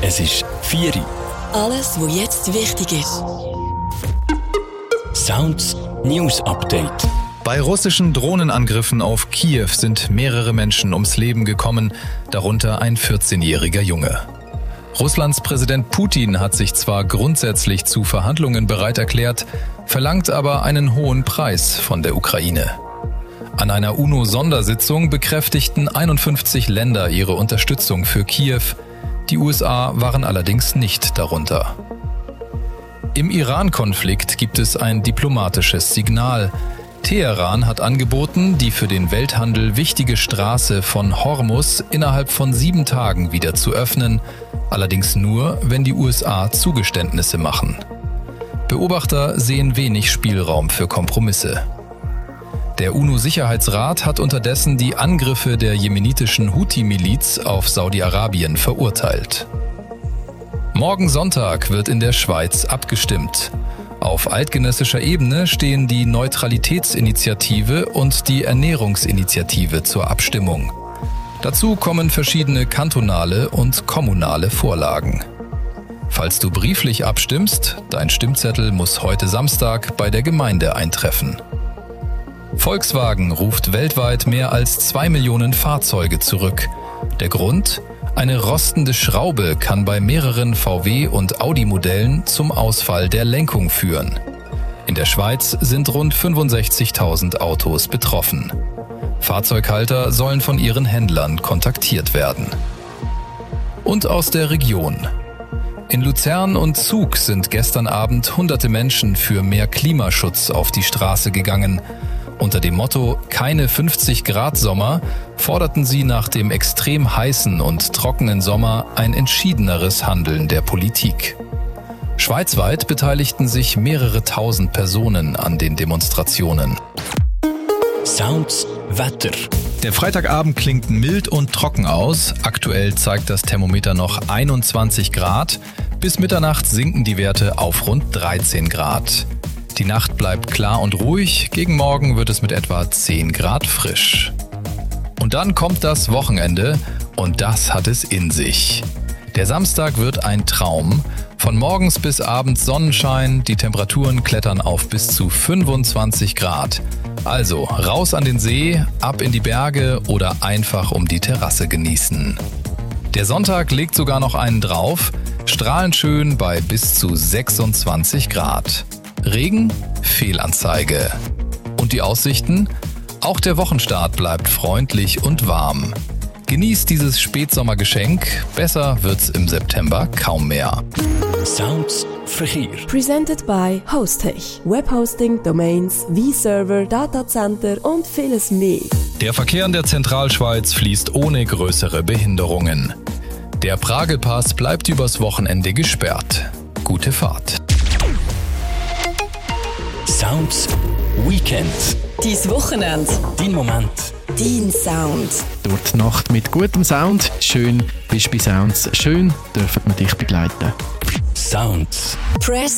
Es ist 4 Uhr. Alles, was jetzt wichtig ist. Sounds News Update. Bei russischen Drohnenangriffen auf Kiew sind mehrere Menschen ums Leben gekommen, darunter ein 14-jähriger Junge. Russlands Präsident Putin hat sich zwar grundsätzlich zu Verhandlungen bereit erklärt, verlangt aber einen hohen Preis von der Ukraine. An einer UNO-Sondersitzung bekräftigten 51 Länder ihre Unterstützung für Kiew. Die USA waren allerdings nicht darunter. Im Iran-Konflikt gibt es ein diplomatisches Signal. Teheran hat angeboten, die für den Welthandel wichtige Straße von Hormuz innerhalb von 7 Tagen wieder zu öffnen, allerdings nur, wenn die USA Zugeständnisse machen. Beobachter sehen wenig Spielraum für Kompromisse. Der UNO-Sicherheitsrat hat unterdessen die Angriffe der jemenitischen Houthi-Miliz auf Saudi-Arabien verurteilt. Morgen Sonntag wird in der Schweiz abgestimmt. Auf eidgenössischer Ebene stehen die Neutralitätsinitiative und die Ernährungsinitiative zur Abstimmung. Dazu kommen verschiedene kantonale und kommunale Vorlagen. Falls du brieflich abstimmst, dein Stimmzettel muss heute Samstag bei der Gemeinde eintreffen. Volkswagen ruft weltweit mehr als 2 Millionen Fahrzeuge zurück. Der Grund? Eine rostende Schraube kann bei mehreren VW- und Audi-Modellen zum Ausfall der Lenkung führen. In der Schweiz sind rund 65.000 Autos betroffen. Fahrzeughalter sollen von ihren Händlern kontaktiert werden. Und aus der Region. In Luzern und Zug sind gestern Abend hunderte Menschen für mehr Klimaschutz auf die Straße gegangen. Unter dem Motto »Keine 50-Grad-Sommer« forderten sie nach dem extrem heißen und trockenen Sommer ein entschiedeneres Handeln der Politik. Schweizweit beteiligten sich mehrere tausend Personen an den Demonstrationen. Sounds Wetter. Der Freitagabend klingt mild und trocken aus. Aktuell zeigt das Thermometer noch 21 Grad. Bis Mitternacht sinken die Werte auf rund 13 Grad. Die Nacht bleibt klar und ruhig, gegen Morgen wird es mit etwa 10 Grad frisch. Und dann kommt das Wochenende und das hat es in sich. Der Samstag wird ein Traum. Von morgens bis abends Sonnenschein, die Temperaturen klettern auf bis zu 25 Grad. Also raus an den See, ab in die Berge oder einfach um die Terrasse genießen. Der Sonntag legt sogar noch einen drauf, strahlend schön bei bis zu 26 Grad. Regen? Fehlanzeige. Und die Aussichten? Auch der Wochenstart bleibt freundlich und warm. Genießt dieses Spätsommergeschenk, besser wird's im September kaum mehr. Sounds Verkehr. Presented by Hostech. Webhosting, Domains, V-Server, Datacenter und vieles mehr. Der Verkehr in der Zentralschweiz fließt ohne größere Behinderungen. Der Pragelpass bleibt übers Wochenende gesperrt. Gute Fahrt. Sounds Weekend. Dein Wochenende. Dein Moment. Dein Sound. Durch die Nacht mit gutem Sound. Schön bist du bei Sounds. Schön dürfen wir dich begleiten. Sounds. Press